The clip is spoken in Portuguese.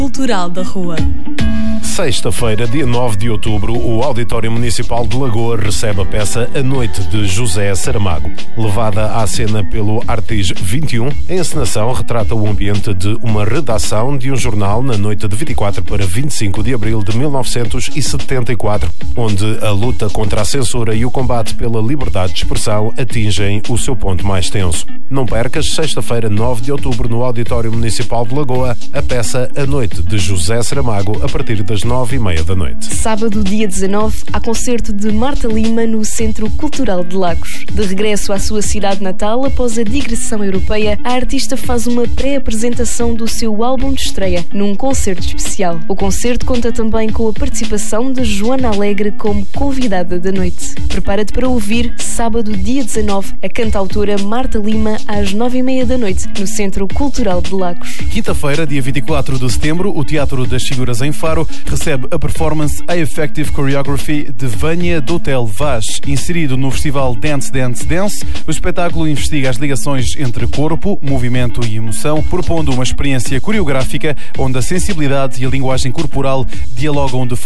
Cultural da Rua. Sexta-feira, dia 9 de outubro, o Auditório Municipal de Lagoa recebe a peça A Noite de José Saramago. Levada à cena pelo Artis 21, a encenação retrata o ambiente de uma redação de um jornal na noite de 24 para 25 de abril de 1974, onde a luta contra a censura e o combate pela liberdade de expressão atingem o seu ponto mais tenso. Não percas, sexta-feira, 9 de outubro, no Auditório Municipal de Lagoa, a peça A Noite de José Saramago, a partir das 9h30 da noite. Sábado, dia 19, há concerto de Marta Lima no Centro Cultural de Lagos. De regresso à sua cidade natal, após a digressão europeia, a artista faz uma pré-apresentação do seu álbum de estreia, num concerto especial. O concerto conta também com a participação de Joana Alegre como convidada da noite. Prepara-te para ouvir, sábado, dia 19, a cantautora Marta Lima, às 9h30 da noite, no Centro Cultural de Lagos. Quinta-feira, dia 24 de setembro, o Teatro das Figuras em Faro recebe a performance A Effective Choreography de Vânia do Hotel Vaz. Inserido no festival Dance Dance Dance, o espetáculo investiga as ligações entre corpo, movimento e emoção, propondo uma experiência coreográfica onde a sensibilidade e a linguagem corporal dialogam de